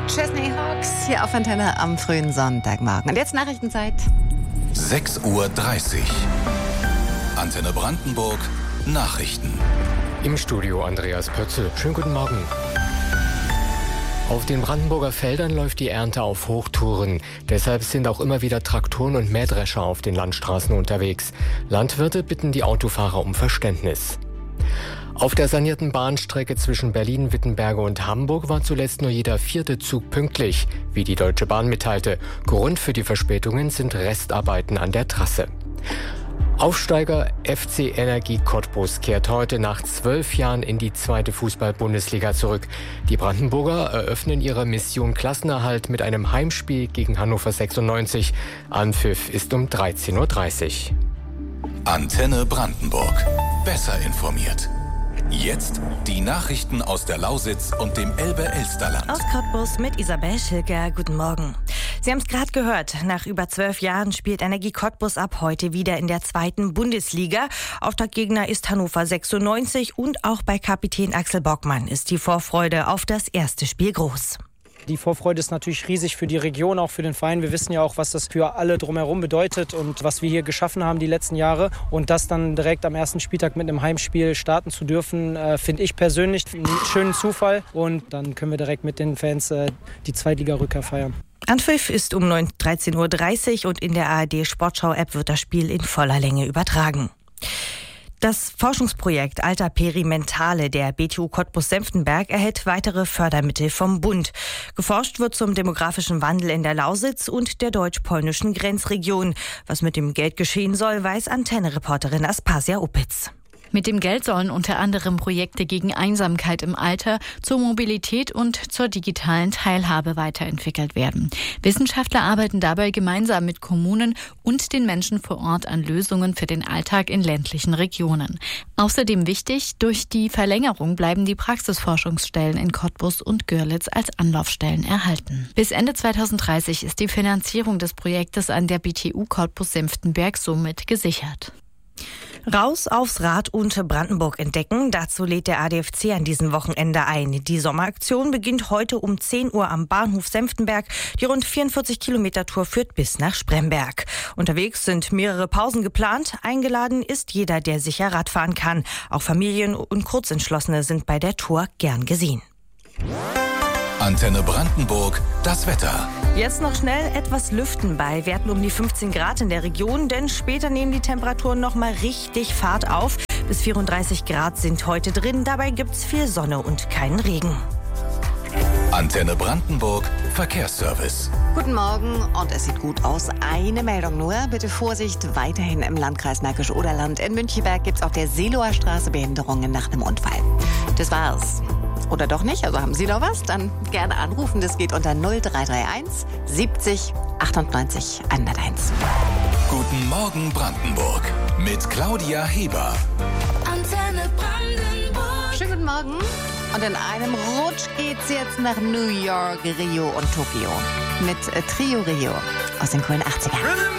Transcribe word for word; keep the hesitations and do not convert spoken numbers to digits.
Chesney Hawks hier auf Antenne am frühen Sonntagmorgen. Und jetzt Nachrichtenzeit. sechs Uhr dreißig. Antenne Brandenburg. Nachrichten. Im Studio Andreas Pötzel. Schönen guten Morgen. Auf den Brandenburger Feldern läuft die Ernte auf Hochtouren. Deshalb sind auch immer wieder Traktoren und Mähdrescher auf den Landstraßen unterwegs. Landwirte bitten die Autofahrer um Verständnis. Auf der sanierten Bahnstrecke zwischen Berlin, Wittenberge und Hamburg war zuletzt nur jeder vierte Zug pünktlich, wie die Deutsche Bahn mitteilte. Grund für die Verspätungen sind Restarbeiten an der Trasse. Aufsteiger F C Energie Cottbus kehrt heute nach zwölf Jahren in die zweite Fußball-Bundesliga zurück. Die Brandenburger eröffnen ihre Mission Klassenerhalt mit einem Heimspiel gegen Hannover sechsundneunzig. Anpfiff ist um dreizehn Uhr dreißig. Antenne Brandenburg. Besser informiert. Jetzt die Nachrichten aus der Lausitz und dem Elbe-Elsterland. Aus Cottbus mit Isabel Schilker. Guten Morgen. Sie haben es gerade gehört. Nach über zwölf Jahren spielt Energie Cottbus ab heute wieder in der zweiten Bundesliga. Auftaktgegner ist Hannover sechsundneunzig und auch bei Kapitän Axel Bockmann ist die Vorfreude auf das erste Spiel groß. Die Vorfreude ist natürlich riesig für die Region, auch für den Verein. Wir wissen ja auch, was das für alle drumherum bedeutet und was wir hier geschaffen haben die letzten Jahre. Und das dann direkt am ersten Spieltag mit einem Heimspiel starten zu dürfen, äh, finde ich persönlich einen schönen Zufall. Und dann können wir direkt mit den Fans äh, die Zweitliga-Rückkehr feiern. Anpfiff ist um dreizehn Uhr dreißig und in der A R D-Sportschau-App wird das Spiel in voller Länge übertragen. Das Forschungsprojekt Alter Perimentale der B T U Cottbus-Senftenberg erhält weitere Fördermittel vom Bund. Geforscht wird zum demografischen Wandel in der Lausitz und der deutsch-polnischen Grenzregion. Was mit dem Geld geschehen soll, weiß Antenne-Reporterin Aspasia Opitz. Mit dem Geld sollen unter anderem Projekte gegen Einsamkeit im Alter, zur Mobilität und zur digitalen Teilhabe weiterentwickelt werden. Wissenschaftler arbeiten dabei gemeinsam mit Kommunen und den Menschen vor Ort an Lösungen für den Alltag in ländlichen Regionen. Außerdem wichtig, durch die Verlängerung bleiben die Praxisforschungsstellen in Cottbus und Görlitz als Anlaufstellen erhalten. Bis Ende zweitausenddreißig ist die Finanzierung des Projektes an der B T U Cottbus-Senftenberg somit gesichert. Raus aufs Rad und Brandenburg entdecken. Dazu lädt der A D F C an diesem Wochenende ein. Die Sommeraktion beginnt heute um zehn Uhr am Bahnhof Senftenberg. Die rund vierundvierzig Kilometer Tour führt bis nach Spremberg. Unterwegs sind mehrere Pausen geplant. Eingeladen ist jeder, der sicher Rad fahren kann. Auch Familien und Kurzentschlossene sind bei der Tour gern gesehen. Antenne Brandenburg, das Wetter. Jetzt noch schnell etwas lüften bei Werten um die fünfzehn Grad in der Region, denn später nehmen die Temperaturen noch mal richtig Fahrt auf. Bis vierunddreißig Grad sind heute drin, dabei gibt's viel Sonne und keinen Regen. Antenne Brandenburg, Verkehrsservice. Guten Morgen und es sieht gut aus. Eine Meldung nur. Bitte Vorsicht weiterhin im Landkreis Märkisch-Oderland. In Müncheberg gibt's auf der Seeloer Straße Behinderungen nach einem Unfall. Das war's. Oder doch nicht? Also haben Sie noch was? Dann gerne anrufen. Das geht unter null drei drei eins siebzig achtundneunzig hunderteins. Guten Morgen Brandenburg mit Claudia Heber. Antenne Brandenburg. Schönen guten Morgen. Und in einem Rutsch geht's jetzt nach New York, Rio und Tokio. Mit Trio Rio aus den coolen achtzigern.